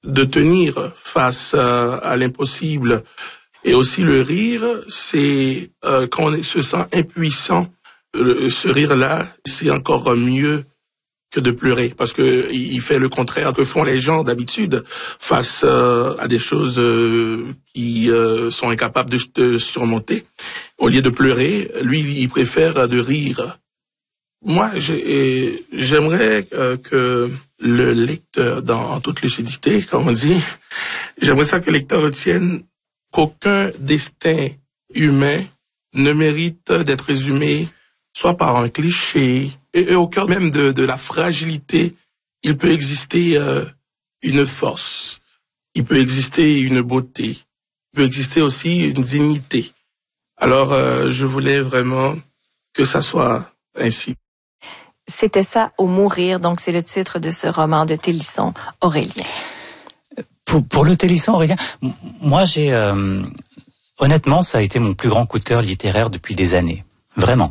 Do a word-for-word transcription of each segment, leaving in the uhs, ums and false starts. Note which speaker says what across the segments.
Speaker 1: de tenir face à, à l'impossible. Et aussi le rire, c'est euh, quand on se sent impuissant, le, ce rire-là, c'est encore mieux que de pleurer, parce que il fait le contraire que font les gens d'habitude face euh, à des choses euh, qui euh, sont incapables de, de surmonter. Au lieu de pleurer, lui, il préfère de rire. Moi, j'ai, j'aimerais euh, que le lecteur, dans en toute lucidité, comme on dit, j'aimerais ça que le lecteur retienne qu'aucun destin humain ne mérite d'être résumé soit par un cliché, et, et au cœur même de, de la fragilité, il peut exister euh, une force, il peut exister une beauté, il peut exister aussi une dignité. Alors, euh, je voulais vraiment que ça soit ainsi.
Speaker 2: C'était ça au mourir, donc c'est le titre de ce roman de Télisson, Aurélien.
Speaker 3: Pour, pour le Télisson, Aurélien, moi j'ai... Euh, honnêtement, ça a été mon plus grand coup de cœur littéraire depuis des années. Vraiment.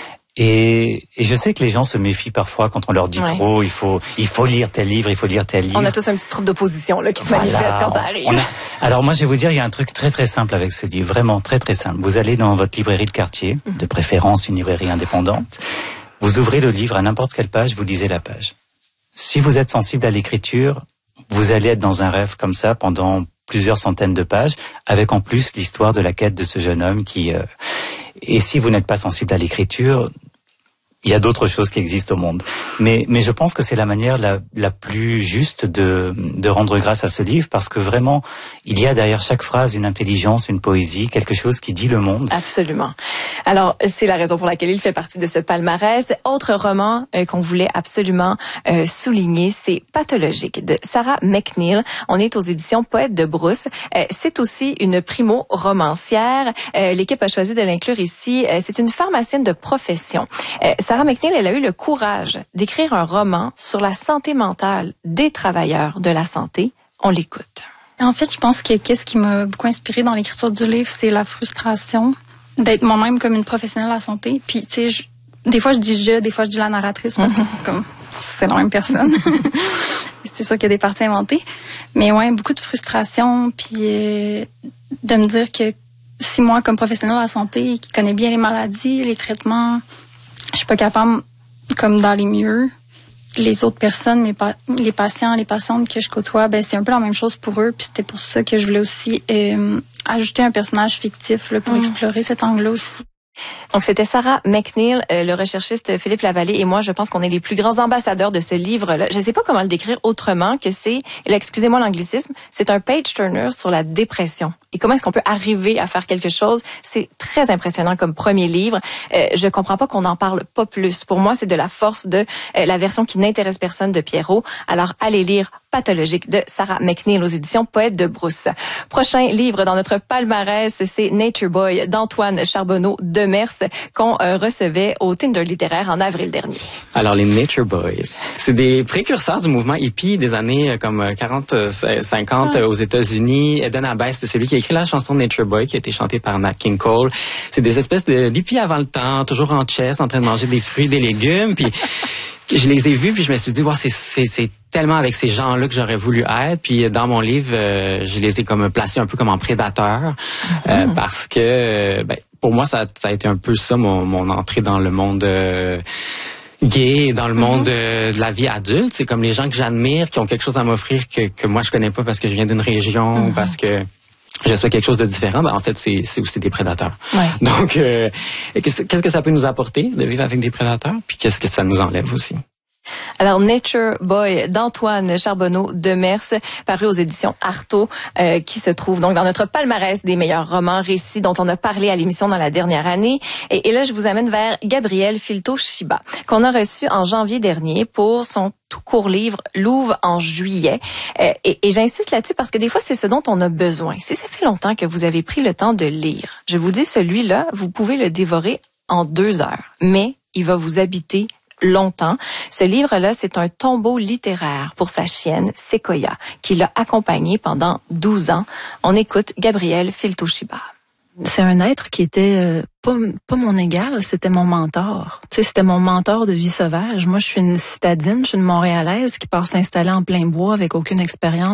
Speaker 3: Et, et je sais que les gens se méfient parfois quand on leur dit ouais. trop, il faut, il faut lire tel livre, il faut lire tel livre.
Speaker 2: On a tous un petit trouble d'opposition là qui se voilà. manifeste quand ça arrive.
Speaker 3: On a, alors moi je vais vous dire, il y a un truc très très simple avec ce livre, vraiment très très simple. Vous allez dans votre librairie de quartier, mm-hmm. de préférence une librairie indépendante, vous ouvrez le livre à n'importe quelle page, vous lisez la page. Si vous êtes sensible à l'écriture, vous allez être dans un rêve comme ça pendant plusieurs centaines de pages, avec en plus l'histoire de la quête de ce jeune homme qui... Euh, et si vous n'êtes pas sensible à l'écriture, il y a d'autres choses qui existent au monde. Mais, mais je pense que c'est la manière la, la plus juste de, de rendre grâce à ce livre, parce que vraiment, il y a derrière chaque phrase une intelligence, une poésie, quelque chose qui dit le monde.
Speaker 2: Absolument. Alors, c'est la raison pour laquelle il fait partie de ce palmarès. Autre roman euh, qu'on voulait absolument euh, souligner, c'est Pathologique de Sarah McNeill. On est aux éditions Poète de Brousse. Euh, c'est aussi une primo-romancière. Euh, l'équipe a choisi de l'inclure ici. Euh, c'est une pharmacienne de profession. Euh, Sarah McNeill, elle a eu le courage d'écrire un roman sur la santé mentale des travailleurs de la santé. On l'écoute.
Speaker 4: En fait, je pense que qu'est-ce qui m'a beaucoup inspirée dans l'écriture du livre, c'est la frustration d'être moi-même comme une professionnelle de la santé. Puis, tu sais, je, des fois je dis je, des fois je dis la narratrice parce que c'est comme c'est la même personne. C'est sûr qu'il y a des parties inventées, mais ouais, beaucoup de frustration, puis euh, de me dire que si moi, comme professionnelle de la santé, qui connaît bien les maladies, les traitements, je suis pas capable comme d'aller mieux. Les autres personnes, mes pa- les patients, les patientes que je côtoie, ben c'est un peu la même chose pour eux. Puis c'était pour ça que je voulais aussi euh, ajouter un personnage fictif là, pour mmh. explorer cet angle-là aussi.
Speaker 2: Donc, c'était Sarah McNeill, euh, le recherchiste Philippe Lavallée et moi, je pense qu'on est les plus grands ambassadeurs de ce livre-là. Je ne sais pas comment le décrire autrement que c'est, là, excusez-moi l'anglicisme, c'est un page-turner sur la dépression. Et comment est-ce qu'on peut arriver à faire quelque chose? C'est très impressionnant comme premier livre. Euh, je comprends pas qu'on n'en parle pas plus. Pour moi, c'est de la force de euh, la version qui n'intéresse personne de Pierrot. Alors, allez lire Pathologique de Sarah McNeill aux éditions Poète de Brousse. Prochain livre dans notre palmarès, c'est Nature Boy d'Antoine Charbonneau-Demers qu'on euh, recevait au Tinder littéraire en avril dernier.
Speaker 5: Alors, les Nature Boys, c'est des précurseurs du mouvement hippie des années comme quarante, cinquante ah. aux États-Unis. Eden Abbas, c'est celui qui a écrit la chanson Nature Boy qui a été chantée par Nat King Cole. C'est des espèces de d'hippies avant le temps, toujours en chess, en train de manger des fruits, des légumes, puis je les ai vus, puis je me suis dit, wow, c'est, c'est, c'est tellement avec ces gens-là que j'aurais voulu être. Puis dans mon livre, euh, je les ai comme placés un peu comme en prédateurs, mm-hmm. euh, parce que, ben, pour moi, ça, ça a été un peu ça, mon, mon entrée dans le monde euh, gay, dans le mm-hmm. monde de, de la vie adulte. C'est comme les gens que j'admire, qui ont quelque chose à m'offrir que, que moi, je connais pas parce que je viens d'une région, mm-hmm. ou parce que je souhaite quelque chose de différent, ben en fait, c'est, c'est aussi des prédateurs. Ouais. Donc, euh, qu'est-ce, qu'est-ce que ça peut nous apporter de vivre avec des prédateurs? Puis qu'est-ce que ça nous enlève aussi?
Speaker 2: Alors, Nature Boy d'Antoine Charbonneau-Demers, paru aux éditions Artaud, euh, qui se trouve donc dans notre palmarès des meilleurs romans récits dont on a parlé à l'émission dans la dernière année. Et, et là, je vous amène vers Gabriel Filto-Chiba, qu'on a reçu en janvier dernier pour son tout court livre Louvre en juillet. Euh, et, et j'insiste là-dessus parce que des fois, c'est ce dont on a besoin. Si ça fait longtemps que vous avez pris le temps de lire, je vous dis, celui-là, vous pouvez le dévorer en deux heures, mais il va vous habiter longtemps. Ce livre-là, c'est un tombeau littéraire pour sa chienne, Sequoia, qui l'a accompagné pendant douze ans. On écoute Gabriel Filto-Chiba.
Speaker 6: C'est un être qui était euh, pas, pas mon égal, c'était mon mentor. Tu sais, c'était mon mentor de vie sauvage. Moi, je suis une citadine, je suis une Montréalaise qui part s'installer en plein bois avec aucune expérience